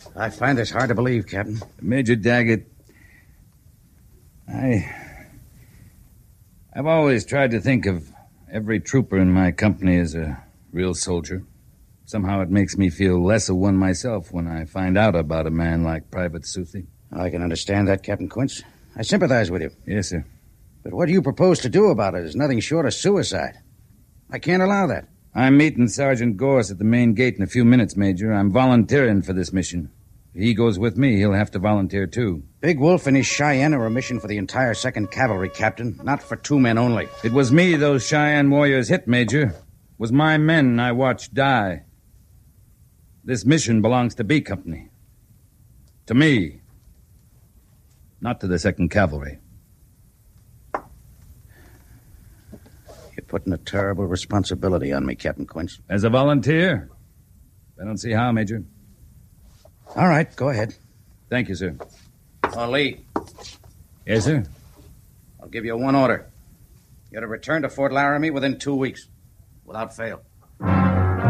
I find this hard to believe, Captain. Major Daggett, I've always tried to think of every trooper in my company as a real soldier. Somehow it makes me feel less of one myself when I find out about a man like Private Southey. I can understand that, Captain Quince. I sympathize with you. Yes, sir. But what you propose to do about it is nothing short of suicide. I can't allow that. I'm meeting Sergeant Gorse at the main gate in a few minutes, Major. I'm volunteering for this mission. If he goes with me, he'll have to volunteer, too. Big Wolf and his Cheyenne are a mission for the entire 2nd Cavalry, Captain, not for 2 men only. It was me those Cheyenne warriors hit, Major. It was my men I watched die. This mission belongs to B Company. To me. Not to the 2nd Cavalry. You're putting a terrible responsibility on me, Captain Quince. As a volunteer? I don't see how, Major. All right, go ahead. Thank you, sir. Oh, Lee. Yes, sir? I'll give you one order. You're to return to Fort Laramie within 2 weeks. Without fail.